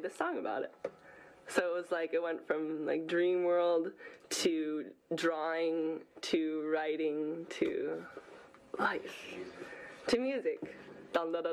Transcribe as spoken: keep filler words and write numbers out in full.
a song about it. So it was like it went from like dream world to drawing to writing to life to music. Dun, dun, dun.